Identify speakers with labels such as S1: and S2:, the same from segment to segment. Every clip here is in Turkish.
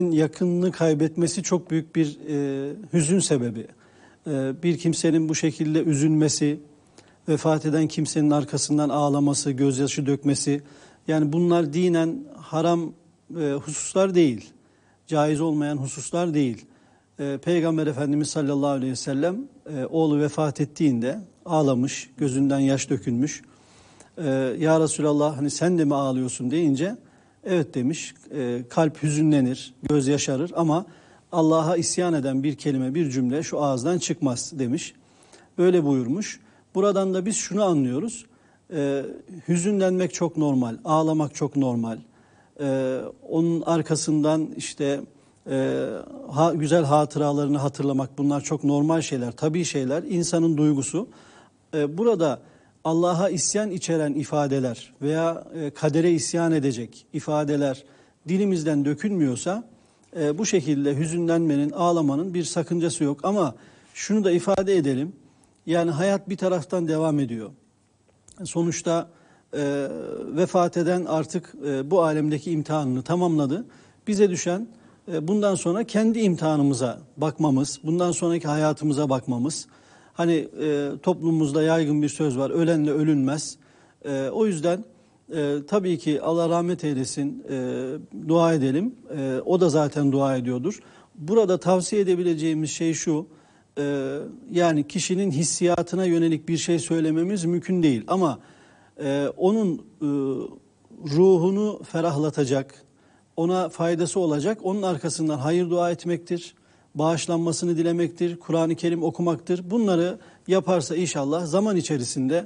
S1: yakınını kaybetmesi çok büyük bir hüzün sebebi. Bir kimsenin bu şekilde üzülmesi, vefat eden kimsenin arkasından ağlaması, gözyaşı dökmesi, yani bunlar dinen haram hususlar değil, caiz olmayan hususlar değil. Peygamber Efendimiz sallallahu aleyhi ve sellem oğlu vefat ettiğinde ağlamış, gözünden yaş dökülmüş. Ya Resulallah, hani sen de mi ağlıyorsun deyince evet demiş. Kalp hüzünlenir, göz yaşarır ama Allah'a isyan eden bir kelime, bir cümle şu ağızdan çıkmaz demiş. Böyle buyurmuş. Buradan da biz şunu anlıyoruz. Hüzünlenmek çok normal, ağlamak çok normal. Onun arkasından işte güzel hatıralarını hatırlamak, bunlar çok normal şeyler, tabii şeyler, insanın duygusu. Burada Allah'a isyan içeren ifadeler veya kadere isyan edecek ifadeler dilimizden dökülmüyorsa bu şekilde hüzünlenmenin, ağlamanın bir sakıncası yok. Ama şunu da ifade edelim, yani hayat bir taraftan devam ediyor. Sonuçta vefat eden artık bu alemdeki imtihanını tamamladı. Bize düşen bundan sonra kendi imtihanımıza bakmamız, bundan sonraki hayatımıza bakmamız. Hani toplumumuzda yaygın bir söz var, ölenle ölünmez. O yüzden tabii ki Allah rahmet eylesin, dua edelim. O da zaten dua ediyordur. Burada tavsiye edebileceğimiz şey şu, yani kişinin hissiyatına yönelik bir şey söylememiz mümkün değil. Ama onun ruhunu ferahlatacak, ona faydası olacak, onun arkasından hayır dua etmektir, bağışlanmasını dilemektir, Kur'an-ı Kerim okumaktır. Bunları yaparsa inşallah zaman içerisinde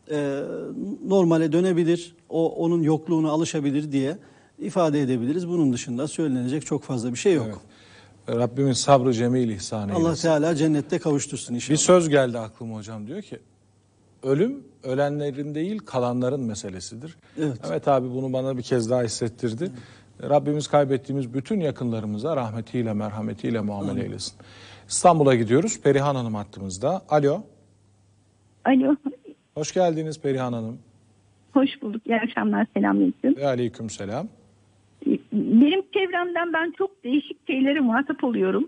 S1: normale dönebilir, onun yokluğuna alışabilir diye ifade edebiliriz. Bunun dışında söylenecek çok fazla bir şey yok.
S2: Evet. Rabbimiz sabrı cemil ihsan eylesin.
S1: Allah Teala cennette kavuştursun inşallah.
S2: Bir söz geldi aklıma hocam, diyor ki ölüm ölenlerin değil kalanların meselesidir.
S1: Evet.
S2: Evet abi, bunu bana bir kez daha hissettirdi. Rabbimiz kaybettiğimiz bütün yakınlarımıza rahmetiyle, merhametiyle muamele eylesin. İstanbul'a gidiyoruz. Perihan Hanım hattımızda. Alo.
S3: Alo.
S2: Hoş geldiniz Perihan Hanım.
S3: Hoş bulduk. İyi akşamlar. Selamünaleyküm.
S2: Ve aleyküm selam.
S3: Benim çevremden ben çok değişik şeylere muhatap oluyorum.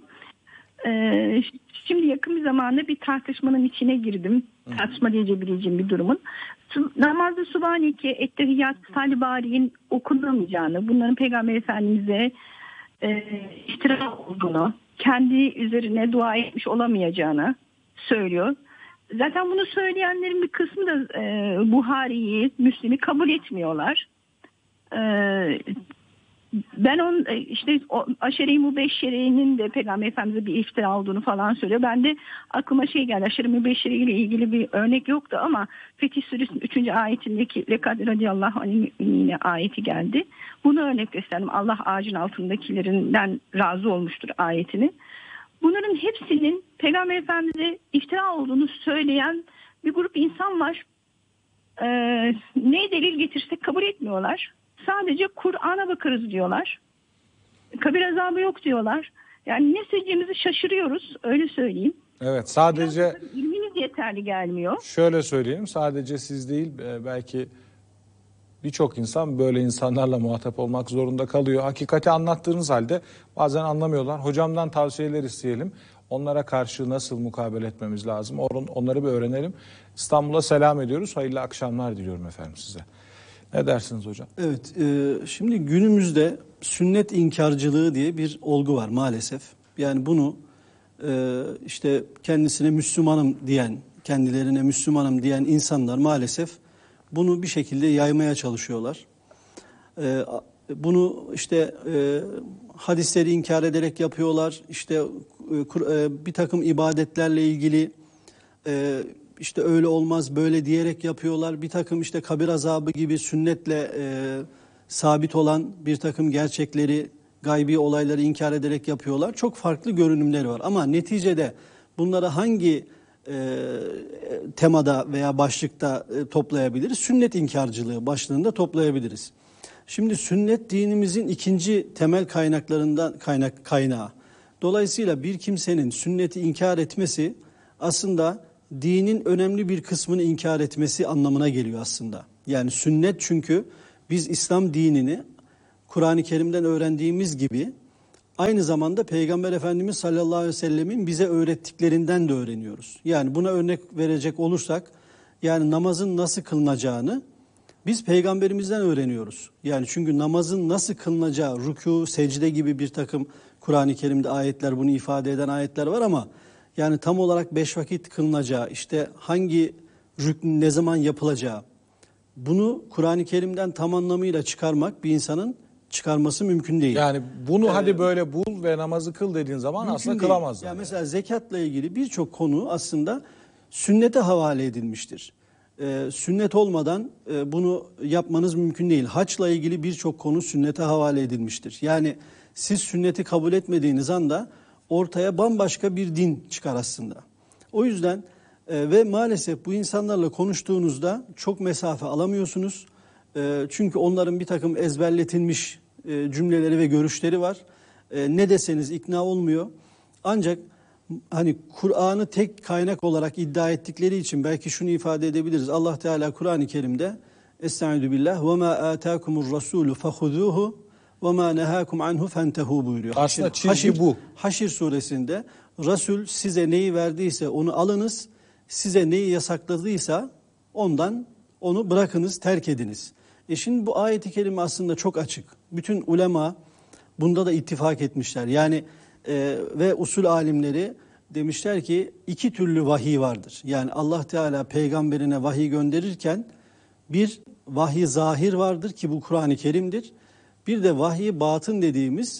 S3: Şimdi yakın bir zamanda bir tartışmanın içine girdim. Tartışma diyebileceğim bir durumun. Namazda Subhaneke, Ettehiyyat, Salibari'nin okunamayacağını, bunların Peygamber Efendimiz'e iftira olduğunu, kendi üzerine dua etmiş olamayacağını söylüyor. Zaten bunu söyleyenlerin bir kısmı da Buhari'yi, Müslim'i kabul etmiyorlar. Ben o Aşere-i Mübeşşere'nin de Peygamber Efendimiz'e bir iftira olduğunu falan söylüyor. Ben de aklıma şey geldi. Aşere-i Mübeşşere ile ilgili bir örnek yoktu ama Fetih Suresi'nin 3. ayetindeki lekad radiyallahu anil müminine ayeti geldi. Bunu örnek gösterdim. Allah ağacın altındakilerinden razı olmuştur ayetini. Bunların hepsinin Peygamber Efendimiz'e iftira olduğunu söyleyen bir grup insan var. Ne delil getirsek kabul etmiyorlar. Sadece Kur'an'a bakarız diyorlar. Kabir azabı yok diyorlar. Yani ne söyleyeceğimizi şaşırıyoruz, öyle söyleyeyim.
S2: Evet, sadece
S3: ilminiz yeterli gelmiyor.
S2: Şöyle söyleyeyim, sadece siz değil, belki birçok insan böyle insanlarla muhatap olmak zorunda kalıyor. Hakikati anlattığınız halde bazen anlamıyorlar. Hocamdan tavsiyeler isteyelim. Onlara karşı nasıl mukabele etmemiz lazım? Onları bir öğrenelim. İstanbul'a selam ediyoruz. Hayırlı akşamlar diliyorum efendim size. Ne dersiniz hocam?
S1: Evet, şimdi günümüzde sünnet inkarcılığı diye bir olgu var maalesef. Yani bunu işte kendisine Müslümanım diyen, kendilerine Müslümanım diyen insanlar maalesef bunu bir şekilde yaymaya çalışıyorlar. Bunu işte hadisleri inkar ederek yapıyorlar. İşte bir takım ibadetlerle ilgili işte öyle olmaz böyle diyerek yapıyorlar. Bir takım işte kabir azabı gibi sünnetle sabit olan bir takım gerçekleri, gaybi olayları inkar ederek yapıyorlar. Çok farklı görünümleri var ama neticede bunları hangi temada veya başlıkta toplayabiliriz? Sünnet inkarcılığı başlığında toplayabiliriz. Şimdi sünnet dinimizin ikinci temel kaynağı. Dolayısıyla bir kimsenin sünneti inkar etmesi aslında dinin önemli bir kısmını inkar etmesi anlamına geliyor aslında. Yani sünnet, çünkü biz İslam dinini Kur'an-ı Kerim'den öğrendiğimiz gibi aynı zamanda Peygamber Efendimiz sallallahu aleyhi ve sellemin bize öğrettiklerinden de öğreniyoruz. Yani buna örnek verecek olursak, yani namazın nasıl kılınacağını biz Peygamberimizden öğreniyoruz. Yani çünkü namazın nasıl kılınacağı, rükû, secde gibi bir takım Kur'an-ı Kerim'de ayetler, bunu ifade eden ayetler var ama yani tam olarak 5 vakit kılınacağı, işte hangi rükün ne zaman yapılacağı, bunu Kur'an-ı Kerim'den tam anlamıyla çıkarmak bir insanın çıkarması mümkün değil.
S2: Yani bunu hadi böyle bul ve namazı kıl dediğin zaman aslında
S1: değil.
S2: kılamazlar.
S1: Yani mesela zekatla ilgili birçok konu aslında sünnete havale edilmiştir. Sünnet olmadan bunu yapmanız mümkün değil. Haçla ilgili birçok konu sünnete havale edilmiştir. Yani siz sünneti kabul etmediğiniz anda ortaya bambaşka bir din çıkar aslında. O yüzden ve maalesef bu insanlarla konuştuğunuzda çok mesafe alamıyorsunuz. Çünkü onların bir takım ezberletilmiş cümleleri ve görüşleri var. Ne deseniz ikna olmuyor. Ancak hani Kur'an'ı tek kaynak olarak iddia ettikleri için belki şunu ifade edebiliriz. Allah Teala Kur'an-ı Kerim'de Estaizu billah ve ma atakumur rasulu fehuzuhu ve ma nehakum anhu fentehu buyuruyor.
S2: Aslında çizgi bu.
S1: Haşr suresinde Resul size neyi verdiyse onu alınız, size neyi yasakladıysa onu bırakınız, terk ediniz. Şimdi bu ayet-i kerime aslında çok açık. Bütün ulema bunda da ittifak etmişler. Yani ve usul alimleri demişler ki iki türlü vahiy vardır. Yani Allah Teala peygamberine vahiy gönderirken bir vahiy zahir vardır ki bu Kur'an-ı Kerim'dir. Bir de vahiy batın dediğimiz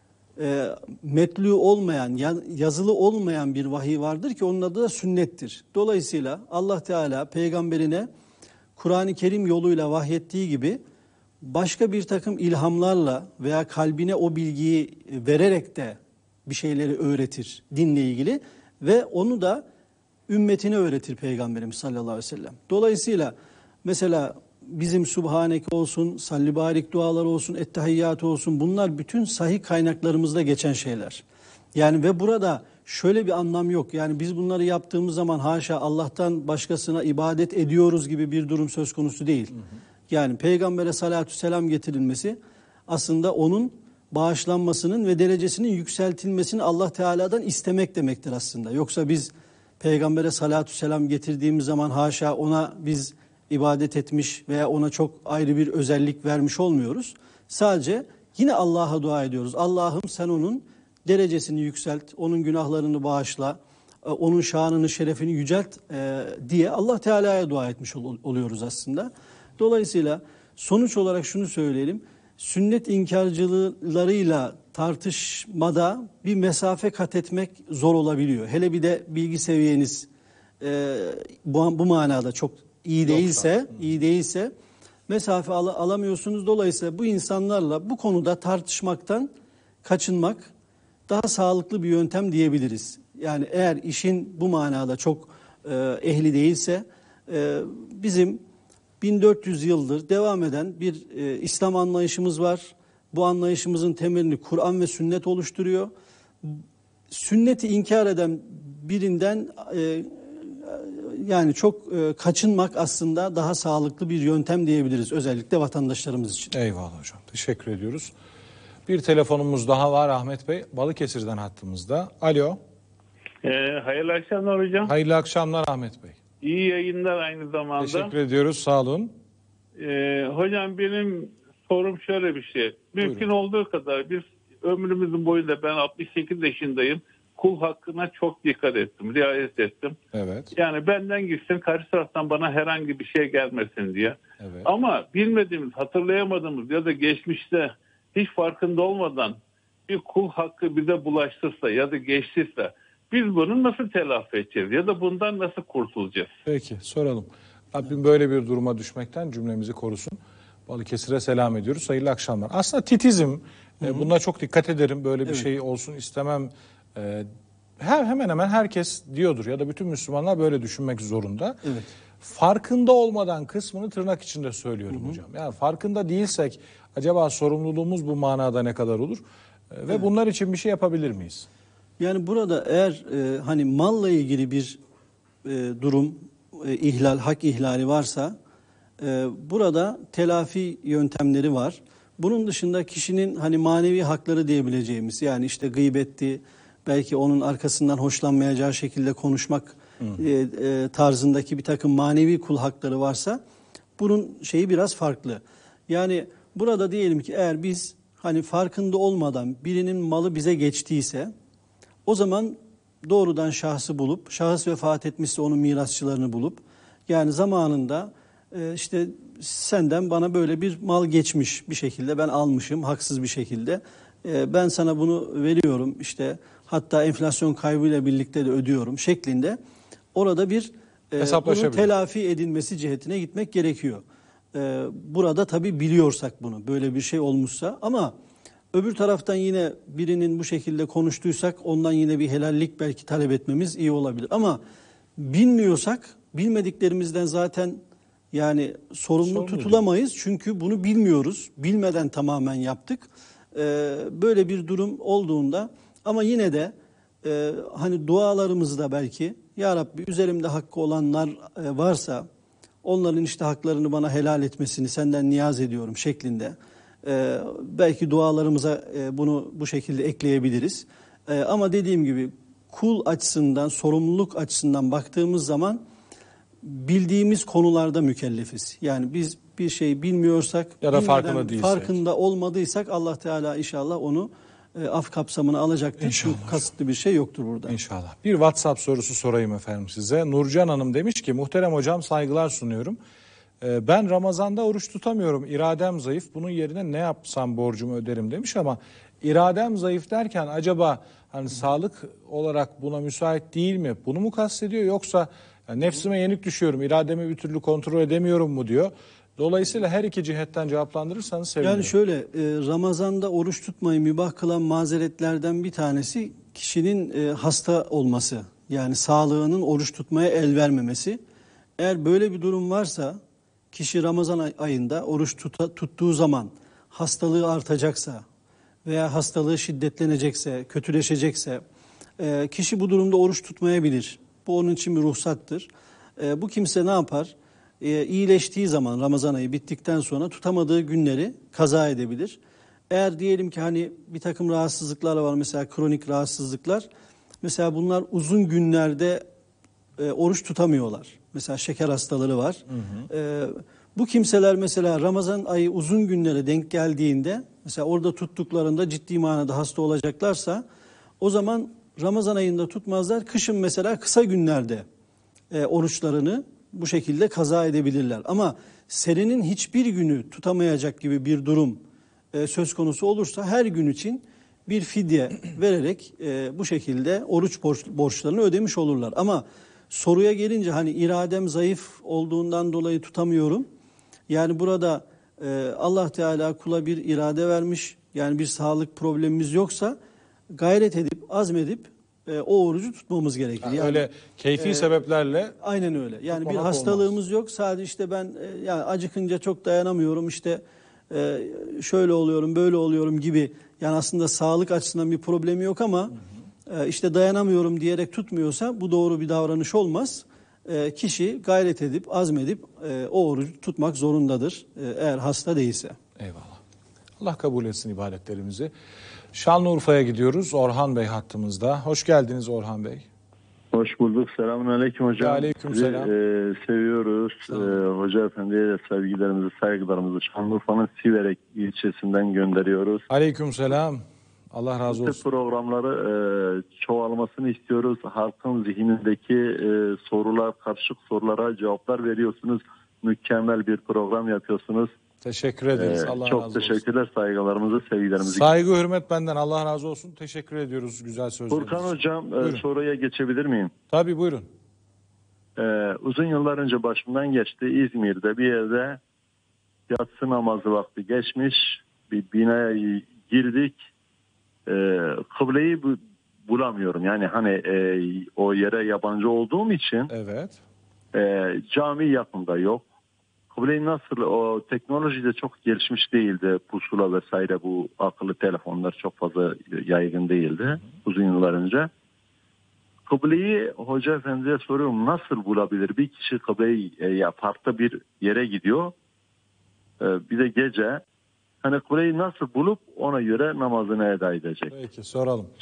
S1: metlu olmayan, yazılı olmayan bir vahiy vardır ki onun adı da sünnettir. Dolayısıyla Allah Teala peygamberine Kur'an-ı Kerim yoluyla vahyettiği gibi başka bir takım ilhamlarla veya kalbine o bilgiyi vererek de bir şeyleri öğretir dinle ilgili ve onu da ümmetine öğretir Peygamberimiz sallallahu aleyhi ve sellem. Dolayısıyla mesela bizim Subhaneke olsun, salli barik dualar olsun, ettehiyyat olsun, bunlar bütün sahih kaynaklarımızda geçen şeyler. Yani ve burada şöyle bir anlam yok. Yani biz bunları yaptığımız zaman haşa Allah'tan başkasına ibadet ediyoruz gibi bir durum söz konusu değil. Yani Peygamber'e salatü selam getirilmesi aslında onun bağışlanmasının ve derecesinin yükseltilmesini Allah Teala'dan istemek demektir aslında. Yoksa biz Peygamber'e salatü selam getirdiğimiz zaman haşa ona biz ibadet etmiş veya ona çok ayrı bir özellik vermiş olmuyoruz. Sadece yine Allah'a dua ediyoruz. Allah'ım sen onun derecesini yükselt, onun günahlarını bağışla, onun şanını, şerefini yücelt diye Allah Teala'ya dua etmiş oluyoruz aslında. Dolayısıyla sonuç olarak şunu söyleyelim. Sünnet inkarcılarıyla tartışmada bir mesafe kat etmek zor olabiliyor. Hele bir de bilgi seviyeniz bu manada çok iyi değilse mesafe alamıyorsunuz. Dolayısıyla bu insanlarla bu konuda tartışmaktan kaçınmak daha sağlıklı bir yöntem diyebiliriz. Yani eğer işin bu manada çok ehli değilse bizim 1400 yıldır devam eden bir İslam anlayışımız var. Bu anlayışımızın temelini Kur'an ve sünnet oluşturuyor. Sünneti inkar eden birinden yani çok kaçınmak aslında daha sağlıklı bir yöntem diyebiliriz. Özellikle vatandaşlarımız için.
S2: Eyvallah hocam. Teşekkür ediyoruz. Bir telefonumuz daha var Ahmet Bey. Balıkesir'den hattımızda. Alo.
S4: Hayırlı akşamlar hocam.
S2: Hayırlı akşamlar Ahmet Bey.
S4: İyi yayınlar aynı zamanda.
S2: Teşekkür ediyoruz. Sağ olun.
S4: Hocam benim sorum şöyle bir şey. Mümkün olduğu kadar biz ömrümüzün boyunca ben 68 yaşındayım. Kul hakkına çok dikkat ettim, riayet ettim.
S2: Evet.
S4: Yani benden gitsin, karşı taraftan bana herhangi bir şey gelmesin diye.
S2: Evet.
S4: Ama bilmediğimiz, hatırlayamadığımız ya da geçmişte hiç farkında olmadan bir kul hakkı bize bulaştırsa ya da geçtiyse biz bunu nasıl telafi edeceğiz ya da bundan nasıl kurtulacağız?
S2: Peki soralım. Rabbim böyle bir duruma düşmekten cümlemizi korusun. Balıkesir'e selam ediyoruz. Hayırlı akşamlar. Aslında titizm, buna çok dikkat ederim. Böyle bir şey olsun istemem. Hemen hemen herkes diyordur ya da bütün Müslümanlar böyle düşünmek zorunda.
S1: Evet.
S2: Farkında olmadan kısmını tırnak içinde söylüyorum hocam. Yani farkında değilsek acaba sorumluluğumuz bu manada ne kadar olur? Ve bunlar için bir şey yapabilir miyiz?
S1: Yani burada eğer hani malla ilgili bir durum, hak ihlali varsa burada telafi yöntemleri var. Bunun dışında kişinin hani manevi hakları diyebileceğimiz, yani işte gıybetti, belki onun arkasından hoşlanmayacağı şekilde konuşmak tarzındaki bir takım manevi kul hakları varsa bunun şeyi biraz farklı. Yani burada diyelim ki eğer biz hani farkında olmadan birinin malı bize geçtiyse, o zaman doğrudan şahsı bulup, şahıs vefat etmişse onun mirasçılarını bulup, yani zamanında işte senden bana böyle bir mal geçmiş bir şekilde, ben almışım haksız bir şekilde, ben sana bunu veriyorum, işte hatta enflasyon kaybıyla birlikte de ödüyorum şeklinde orada bir bunun telafi edilmesi cihetine gitmek gerekiyor. Burada tabii biliyorsak bunu, böyle bir şey olmuşsa, ama öbür taraftan yine birinin bu şekilde konuştuysak ondan yine bir helallik belki talep etmemiz iyi olabilir. Ama bilmiyorsak, bilmediklerimizden zaten yani sorumlu tutulamayız. Çünkü bunu bilmiyoruz. Bilmeden tamamen yaptık. Böyle bir durum olduğunda, ama yine de hani dualarımızda belki ya Rabbi üzerimde hakkı olanlar varsa onların işte haklarını bana helal etmesini senden niyaz ediyorum şeklinde belki dualarımıza bunu bu şekilde ekleyebiliriz. Ama dediğim gibi kul açısından, sorumluluk açısından baktığımız zaman bildiğimiz konularda mükellefiz. Yani biz bir şey bilmiyorsak
S2: ya da
S1: farkında olmadıysak Allah Teala inşallah onu af kapsamına alacaktır.
S2: İnşallah.
S1: Çünkü kasıtlı bir şey yoktur burada.
S2: İnşallah. Bir WhatsApp sorusu sorayım efendim size. Nurcan Hanım demiş ki, muhterem hocam saygılar sunuyorum. Ben Ramazan'da oruç tutamıyorum. İradem zayıf. Bunun yerine ne yapsam borcumu öderim demiş, ama iradem zayıf derken acaba hani sağlık olarak buna müsait değil mi? Bunu mu kastediyor, yoksa yani nefsime yenik düşüyorum, irademi bir türlü kontrol edemiyorum mu diyor. Dolayısıyla her iki cihetten cevaplandırırsanız sevinirim.
S1: Yani şöyle, Ramazan'da oruç tutmayı mübah kılan mazeretlerden bir tanesi kişinin hasta olması. Yani sağlığının oruç tutmaya el vermemesi. Eğer böyle bir durum varsa, kişi Ramazan ayında oruç tuttuğu zaman hastalığı artacaksa veya hastalığı şiddetlenecekse, kötüleşecekse kişi bu durumda oruç tutmayabilir. Bu onun için bir ruhsattır. Bu kimse ne yapar? İyileştiği zaman, Ramazan ayı bittikten sonra tutamadığı günleri kaza edebilir. Eğer diyelim ki hani bir takım rahatsızlıklar var, mesela kronik rahatsızlıklar, mesela bunlar uzun günlerde oruç tutamıyorlar. Mesela şeker hastaları var. Bu kimseler mesela Ramazan ayı uzun günlere denk geldiğinde, mesela orada tuttuklarında ciddi manada hasta olacaklarsa, o zaman Ramazan ayında tutmazlar. Kışın mesela kısa günlerde oruçlarını bu şekilde kaza edebilirler. Ama senenin hiçbir günü tutamayacak gibi bir durum söz konusu olursa her gün için bir fidye vererek bu şekilde oruç borçlarını ödemiş olurlar. Ama soruya gelince hani iradem zayıf olduğundan dolayı tutamıyorum. Yani burada Allah Teala kula bir irade vermiş. Yani bir sağlık problemimiz yoksa gayret edip, azmedip o orucu tutmamız gerekir. Yani
S2: öyle keyfi sebeplerle.
S1: Aynen öyle. Yani bir hastalığımız yok. Sadece işte ben yani acıkınca çok dayanamıyorum, işte şöyle oluyorum, böyle oluyorum gibi. Yani aslında sağlık açısından bir problemi yok ama işte dayanamıyorum diyerek tutmuyorsa bu doğru bir davranış olmaz. Kişi gayret edip, azmedip o orucu tutmak zorundadır eğer hasta değilse.
S2: Eyvallah. Allah kabul etsin ibadetlerimizi. Şanlıurfa'ya gidiyoruz. Orhan Bey hattımızda. Hoş geldiniz Orhan Bey.
S5: Hoş bulduk. Selamünaleyküm hocam.
S2: Aleykümselam.
S5: Seviyoruz. Hoca efendiye de sevgilerimizi, saygılarımızı Şanlıurfa'nın Siverek ilçesinden gönderiyoruz.
S2: Aleykümselam. Allah razı olsun.
S5: Programları çoğalmasını istiyoruz. Halkın zihnindeki sorular, karışık sorulara cevaplar veriyorsunuz. Mükemmel bir program yapıyorsunuz.
S2: Teşekkür ederiz. Allah razı olsun.
S5: Çok teşekkürler. Saygılarımızı, sevgilerimizi.
S2: Saygı, hürmet benden. Allah razı olsun. Teşekkür ediyoruz güzel sözleriniz için.
S5: Furkan hocam,
S2: Buyurun.
S5: soruya geçebilir miyim?
S2: Tabii buyurun.
S5: Uzun yıllar önce başımdan geçti. İzmir'de bir yerde yatsı namazı vakti geçmiş. Bir binaya girdik. Kıbleyi bulamıyorum. Yani hani o yere yabancı olduğum için
S2: Evet.
S5: cami yakında yok. Kıbleyi nasıl, o teknoloji de çok gelişmiş değildi. Pusula vesaire, bu akıllı telefonlar çok fazla yaygın değildi uzun yıllar önce. Kıbleyi hoca efendiye soruyorum, nasıl bulabilir? Bir kişi kıbleyi farklı bir yere gidiyor. Bir de gece hani kıbleyi nasıl bulup ona göre namazını eda edecek.
S2: Peki soralım.